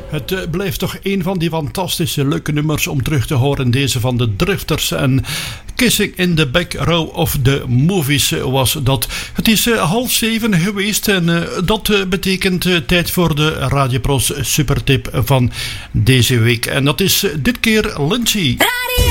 Het blijft toch een van die fantastische leuke nummers om terug te horen. Deze van de Drifters en Kissing in the Back Row of the Movies was dat. Het is 6:30 geweest en dat betekent tijd voor de Radio Pros Supertip van deze week. En dat is dit keer Lindsay.